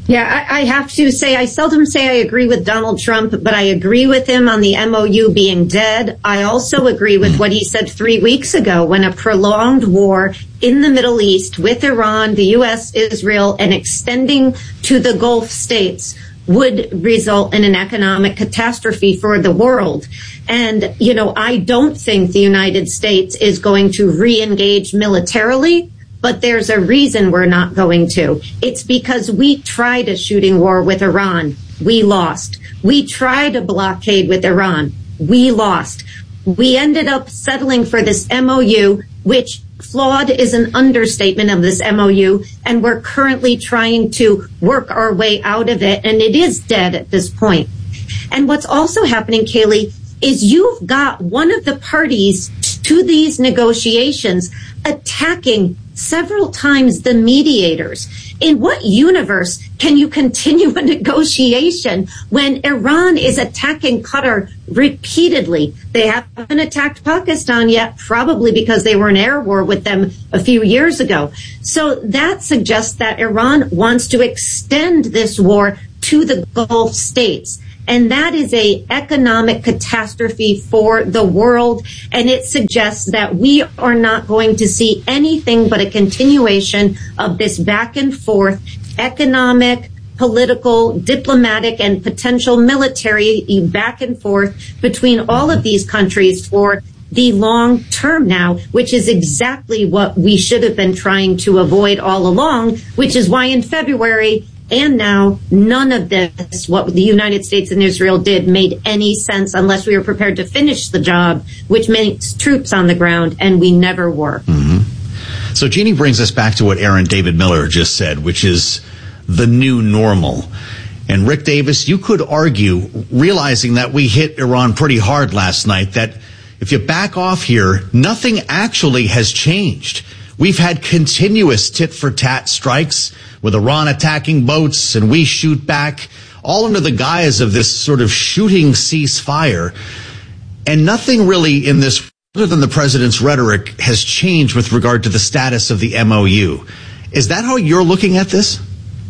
Yeah, I have to say, I seldom say I agree with Donald Trump, but I agree with him on the MOU being dead. I also agree with what he said 3 weeks ago when a prolonged war in the Middle East with Iran, the U.S., Israel, and extending to the Gulf states would result in an economic catastrophe for the world. And, I don't think the United States is going to re-engage militarily. But there's a reason we're not going to. It's because we tried a shooting war with Iran. We lost. We tried a blockade with Iran. We lost. We ended up settling for this MOU, which flawed is an understatement of this MOU, and we're currently trying to work our way out of it, and it is dead at this point. And what's also happening, Kayleigh, is you've got one of the parties to these negotiations attacking several times the mediators. In what universe can you continue a negotiation when Iran is attacking Qatar repeatedly? They haven't attacked Pakistan yet, probably because they were in air war with them a few years ago. So that suggests that Iran wants to extend this war to the Gulf states. And that is a economic catastrophe for the world. And it suggests that we are not going to see anything but a continuation of this back and forth economic, political, diplomatic, and potential military back and forth between all of these countries for the long term now, which is exactly what we should have been trying to avoid all along, which is why in February and now, none of this, what the United States and Israel did, made any sense unless we were prepared to finish the job, which means troops on the ground, and we never were. Mm-hmm. So Jeannie brings us back to what Aaron David Miller just said, which is the new normal. And Rick Davis, you could argue, realizing that we hit Iran pretty hard last night, that if you back off here, nothing actually has changed. We've had continuous tit-for-tat strikes with Iran attacking boats, and we shoot back, all under the guise of this sort of shooting ceasefire. And nothing really in this, other than the president's rhetoric, has changed with regard to the status of the MOU. Is that how you're looking at this?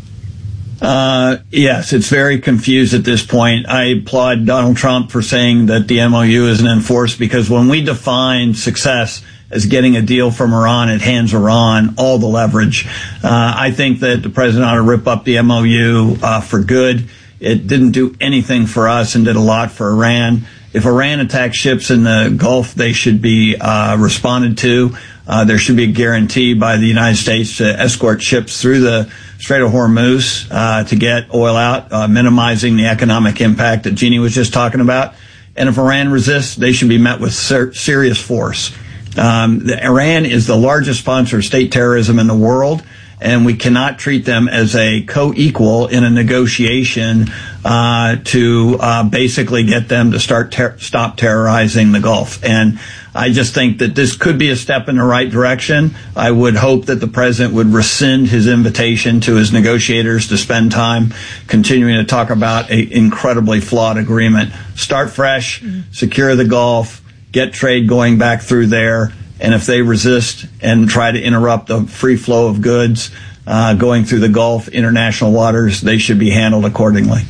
Yes, it's very confused at this point. I applaud Donald Trump for saying that the MOU isn't enforced, because when we define success as getting a deal from Iran, it hands Iran all the leverage. I think that the president ought to rip up the MOU for good. It didn't do anything for us and did a lot for Iran. If Iran attacks ships in the Gulf, they should be responded to. There should be a guarantee by the United States to escort ships through the Strait of Hormuz to get oil out, minimizing the economic impact that Jeannie was just talking about. And if Iran resists, they should be met with serious force. Iran is the largest sponsor of state terrorism in the world, and we cannot treat them as a co-equal in a negotiation to basically get them to stop terrorizing the Gulf. And I just think that this could be a step in the right direction. I would hope that the president would rescind his invitation to his negotiators to spend time continuing to talk about an incredibly flawed agreement. Start fresh, secure the Gulf, get trade going back through there, and if they resist and try to interrupt the free flow of goods going through the Gulf, international waters, they should be handled accordingly.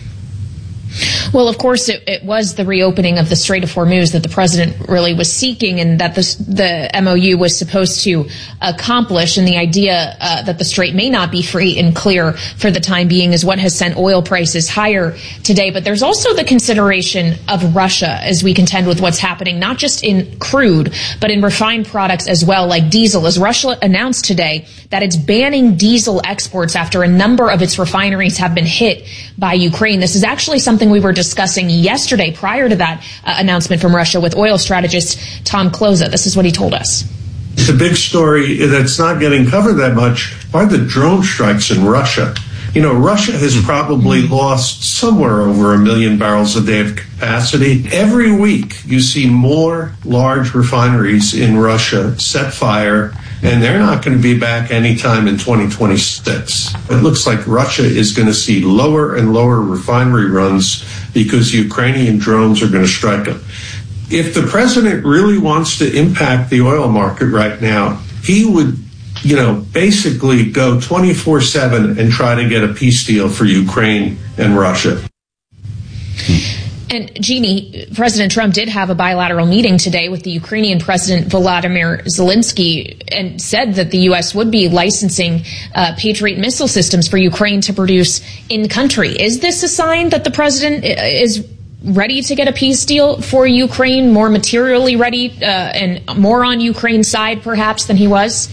Well, of course, it was the reopening of the Strait of Hormuz that the president really was seeking, and that the MOU was supposed to accomplish. And the idea that the strait may not be free and clear for the time being is what has sent oil prices higher today. But there's also the consideration of Russia as we contend with what's happening, not just in crude, but in refined products as well, like diesel. As Russia announced today that it's banning diesel exports after a number of its refineries have been hit by Ukraine. This is actually something we were discussing yesterday prior to that announcement from Russia with oil strategist Tom Kloza. This is what he told us. The big story that's not getting covered that much are the drone strikes in Russia. You know, Russia has probably lost somewhere over 1 million barrels a day of capacity. Every week you see more large refineries in Russia set fire, and they're not going to be back anytime in 2026. It looks like Russia is going to see lower and lower refinery runs because Ukrainian drones are going to strike them. If the president really wants to impact the oil market right now, he would basically go 24/7 and try to get a peace deal for Ukraine and Russia. And Jeannie, President Trump did have a bilateral meeting today with the Ukrainian President Volodymyr Zelensky and said that the U.S. would be licensing Patriot missile systems for Ukraine to produce in country. Is this a sign that the president is ready to get a peace deal for Ukraine, more materially ready and more on Ukraine's side perhaps than he was?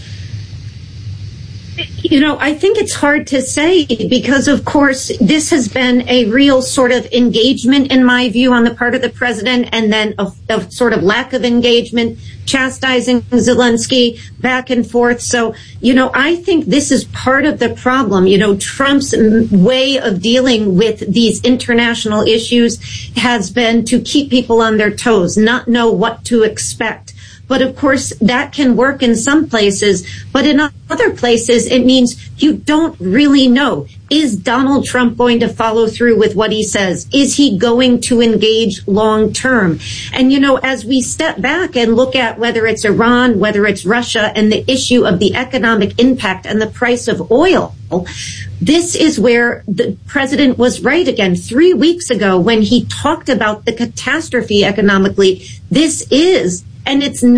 I think it's hard to say because, of course, this has been a real sort of engagement, in my view, on the part of the president, and then a sort of lack of engagement, chastising Zelensky back and forth. So, I think this is part of the problem. Trump's way of dealing with these international issues has been to keep people on their toes, not know what to expect. But of course, that can work in some places, but in other places, it means you don't really know. Is Donald Trump going to follow through with what he says? Is he going to engage long term? And, as we step back and look at whether it's Iran, whether it's Russia, and the issue of the economic impact and the price of oil, this is where the president was right again 3 weeks ago when he talked about the catastrophe economically. This is, and it's not